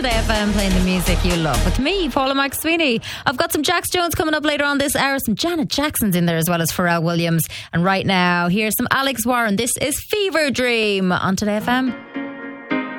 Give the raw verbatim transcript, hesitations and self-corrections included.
Today F M, playing the music you love. With me, Paula McSweeney. I've got some Jax Jones coming up later on this hour. Some Janet Jackson's in there as well as Pharrell Williams. And right now, here's some Alex Warren. This is Fever Dream on Today F M.